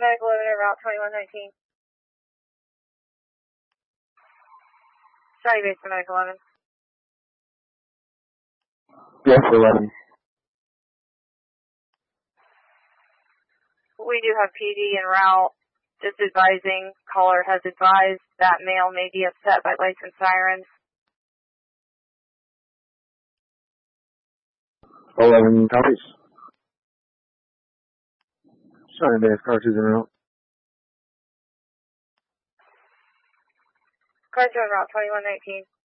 Medical 11 at Route 2119. Sorry, base for Medical 11. Yes, 11. We do have PD en route. Just advising, caller has advised that male may be upset by lights and sirens. 11 copies. Sorry, base, car 2's en route. Car 2 en route 2119.